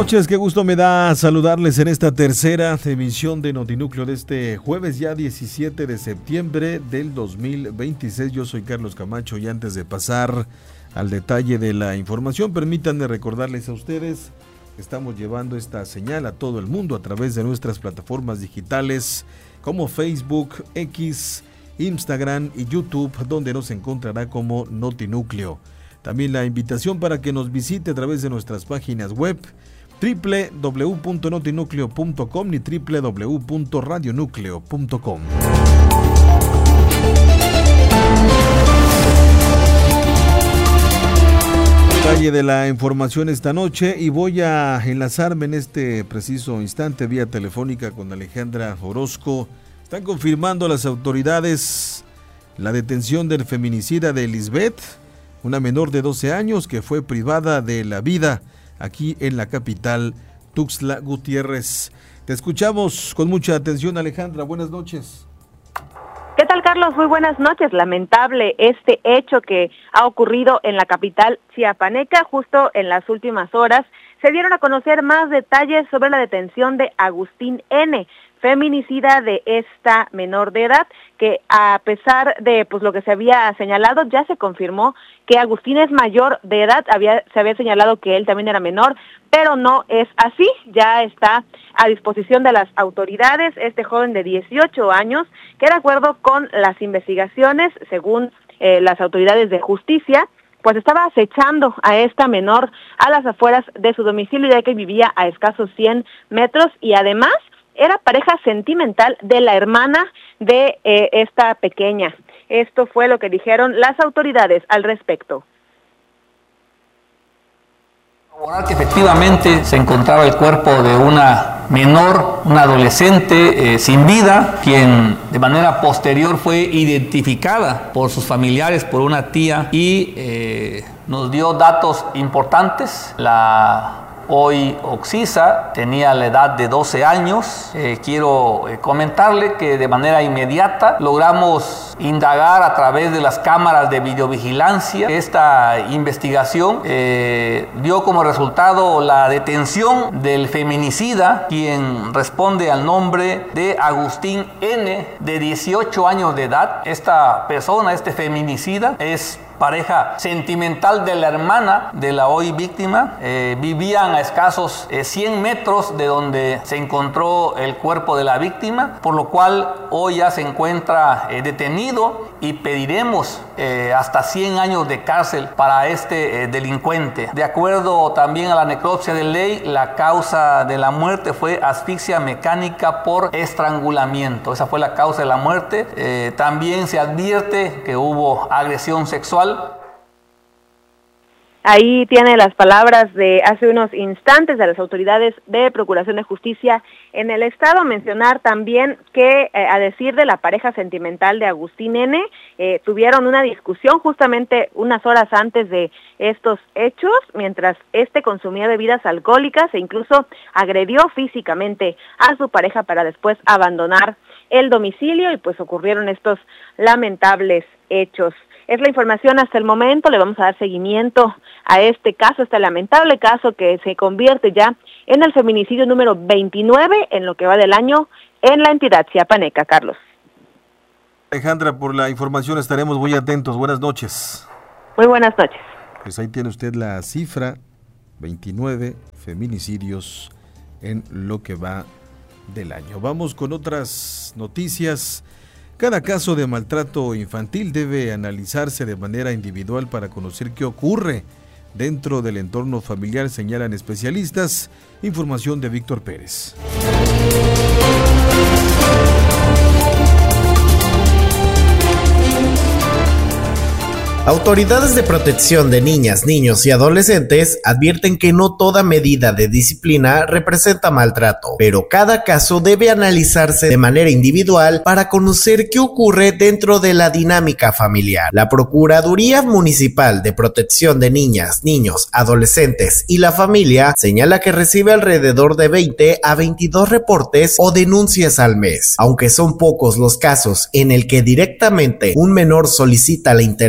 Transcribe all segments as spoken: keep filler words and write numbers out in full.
noches, qué gusto me da saludarles en esta tercera emisión de Notinúcleo de este jueves ya diecisiete de septiembre del dos mil veintiséis. Yo soy Carlos Camacho y antes de pasar al detalle de la información, permítanme recordarles a ustedes que estamos llevando esta señal a todo el mundo a través de nuestras plataformas digitales como Facebook, X, Instagram y YouTube, donde nos encontrará como Notinúcleo. También la invitación para que nos visite a través de nuestras páginas web doble u doble u doble u punto notinúcleo punto com ni doble u doble u doble u punto radionúcleo punto com. Detalle de la información esta noche y voy a enlazarme en este preciso instante vía telefónica con Alejandra Orozco. Están confirmando las autoridades la detención del feminicida de Lisbeth, una menor de doce años que fue privada de la vida aquí en la capital, Tuxtla Gutiérrez. Te escuchamos con mucha atención, Alejandra. Buenas noches. ¿Qué tal, Carlos? Muy buenas noches. Lamentable este hecho que ha ocurrido en la capital chiapaneca. Justo en las últimas horas se dieron a conocer más detalles sobre la detención de Agustín N., feminicida de esta menor de edad, que a pesar de pues lo que se había señalado, ya se confirmó que Agustín es mayor de edad. Había, se había señalado que él también era menor, pero no es así. Ya está a disposición de las autoridades este joven de dieciocho años, que de acuerdo con las investigaciones, según eh, las autoridades de justicia, pues estaba acechando a esta menor a las afueras de su domicilio, ya que vivía a escasos cien metros y además era pareja sentimental de la hermana de eh, esta pequeña. Esto fue lo que dijeron las autoridades al respecto. Que efectivamente se encontraba el cuerpo de una menor, una adolescente eh, sin vida, quien de manera posterior fue identificada por sus familiares, por una tía, y eh, nos dio datos importantes. La Hoy Oxisa tenía la edad de doce años. Eh, quiero eh, comentarle que de manera inmediata logramos indagar a través de las cámaras de videovigilancia. Esta investigación eh, dio como resultado la detención del feminicida, quien responde al nombre de Agustín N., de dieciocho años de edad. Esta persona, este feminicida, es pareja sentimental de la hermana de la hoy víctima. Eh, vivían a escasos eh, cien metros de donde se encontró el cuerpo de la víctima, por lo cual hoy ya se encuentra eh, detenido y pediremos eh, hasta cien años de cárcel para este eh, delincuente. De acuerdo también a la necropsia de ley, la causa de la muerte fue asfixia mecánica por estrangulamiento. Esa fue la causa de la muerte. Eh, también se advierte que hubo agresión sexual. Ahí tiene las palabras de hace unos instantes de las autoridades de Procuración de Justicia en el estado. Mencionar también que, eh, a decir de la pareja sentimental de Agustín N., eh, tuvieron una discusión justamente unas horas antes de estos hechos, mientras este consumía bebidas alcohólicas e incluso agredió físicamente a su pareja para después abandonar el domicilio y pues ocurrieron estos lamentables hechos. Es la información hasta el momento. Le vamos a dar seguimiento a este caso, este lamentable caso que se convierte ya en el feminicidio número veintinueve en lo que va del año en la entidad chiapaneca. Carlos. Alejandra, por la información estaremos muy atentos. Buenas noches. Muy buenas noches. Pues ahí tiene usted la cifra, veintinueve feminicidios en lo que va del año. Vamos con otras noticias. Cada caso de maltrato infantil debe analizarse de manera individual para conocer qué ocurre dentro del entorno familiar, señalan especialistas. Información de Víctor Pérez. Autoridades de protección de niñas, niños y adolescentes advierten que no toda medida de disciplina representa maltrato, pero cada caso debe analizarse de manera individual para conocer qué ocurre dentro de la dinámica familiar. La Procuraduría Municipal de Protección de Niñas, Niños, Adolescentes y la Familia señala que recibe alrededor de veinte a veintidós reportes o denuncias al mes. Aunque son pocos los casos en el que directamente un menor solicita la intervención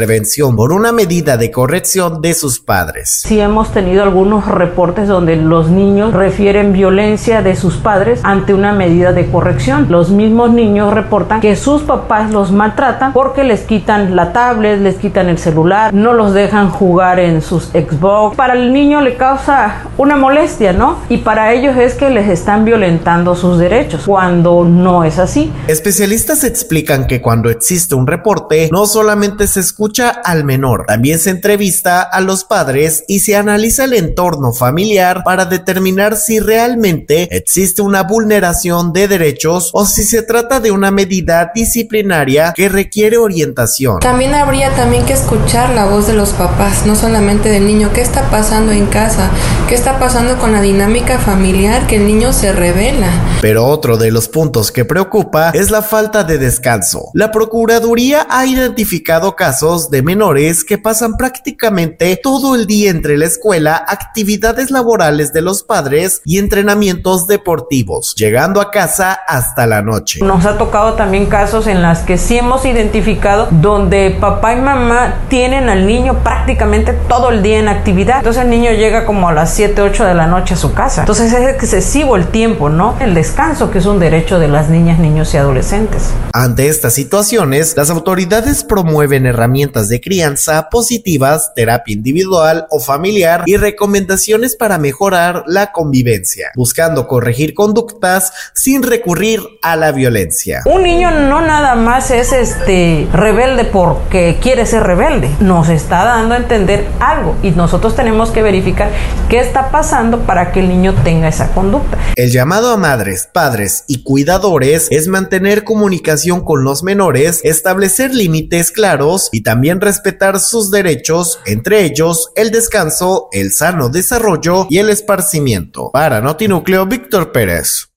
agresión por una medida de corrección de sus padres. Sí hemos tenido algunos reportes donde los niños refieren violencia de sus padres ante una medida de corrección. Los mismos niños reportan que sus papás los maltratan porque les quitan la tablet, les quitan el celular, no los dejan jugar en sus Xbox. Para el niño le causa una molestia, ¿no? Y para ellos es que les están violentando sus derechos, cuando no es así. Especialistas explican que cuando existe un reporte, no solamente se escucha al menor, también se entrevista a los padres y se analiza el entorno familiar para determinar si realmente existe una vulneración de derechos o si se trata de una medida disciplinaria que requiere orientación. También habría también que escuchar la voz de los papás, no solamente del niño. ¿Qué está pasando en casa? ¿Qué está pasando con la dinámica familiar? Que el niño se revela. Pero otro de los puntos que preocupa es la falta de descanso. La Procuraduría ha identificado casos de menores que pasan prácticamente todo el día entre la escuela, actividades laborales de los padres y entrenamientos deportivos, llegando a casa hasta la noche. Nos ha tocado también casos en las que sí hemos identificado donde papá y mamá tienen al niño prácticamente todo el día en actividad. Entonces el niño llega como a las siete, ocho de la noche a su casa. Entonces es excesivo el tiempo, ¿no? El descanso, que es un derecho de las niñas, niños y adolescentes. Ante estas situaciones, las autoridades promueven herramientas de crianza positivas, terapia individual o familiar y recomendaciones para mejorar la convivencia, buscando corregir conductas sin recurrir a la violencia. Un niño no nada más es este rebelde porque quiere ser rebelde. Nos está dando a entender algo y nosotros tenemos que verificar qué está pasando para que el niño tenga esa conducta. El llamado a madres, padres y cuidadores es mantener comunicación con los menores, establecer límites claros y también respetar sus derechos, entre ellos el descanso, el sano desarrollo y el esparcimiento. Para Notinúcleo, Víctor Pérez.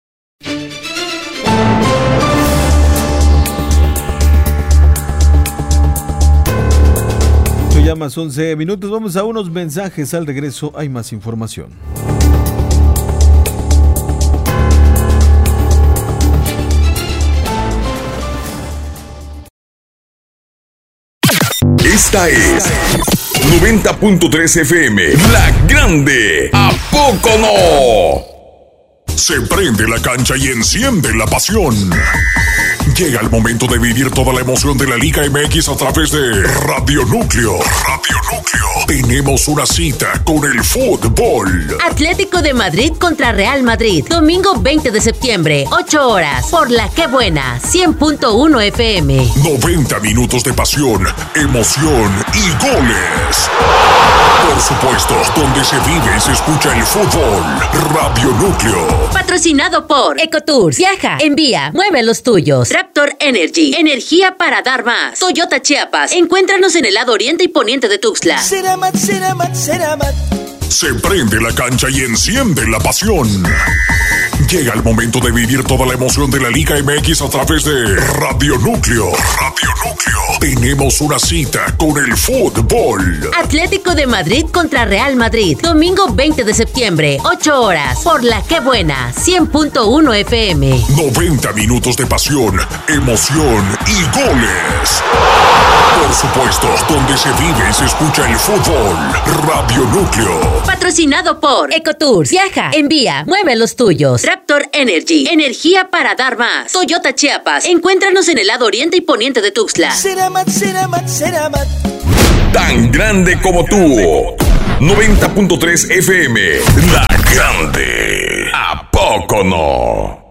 Ya más once minutos, vamos a unos mensajes. Al regreso hay más información. Esta es noventa punto tres F M, La Grande. ¿A poco no? Se prende la cancha y enciende la pasión. Llega el momento de vivir toda la emoción de la Liga M X a través de Radio Núcleo. Radio Núcleo. Tenemos una cita con el fútbol. Atlético de Madrid contra Real Madrid. Domingo veinte de septiembre, ocho horas. Por La Que Buena, cien punto uno F M. noventa minutos de pasión, emoción y goles. Por supuesto, donde se vive y se escucha el fútbol. Radio Núcleo. Patrocinado por Ecotours. Viaja, envía, mueve los tuyos. Raptor Energy. Energía para dar más. Toyota Chiapas. Encuéntranos en el lado oriente y poniente de Tuxtla. Ceramat, Ceramat, Ceramat. Se prende la cancha y enciende la pasión. Llega el momento de vivir toda la emoción de la Liga M X a través de Radio Núcleo. Radio Núcleo. Tenemos una cita con el fútbol. Atlético de Madrid contra Real Madrid. Domingo veinte de septiembre, ocho horas. Por La Que Buena, cien punto uno F M. noventa minutos de pasión, emoción y goles. Por supuesto, donde se vive y se escucha el fútbol. Radio Núcleo. Patrocinado por Ecotours. Viaja, envía, mueve los tuyos. Raptor Energy. Energía para dar más. Toyota Chiapas. Encuéntranos en el lado oriente y poniente de Tuxtla. Ceramat, Ceramat, Ceramat. Tan grande como tú. noventa punto tres F M. La Grande. ¿A poco no?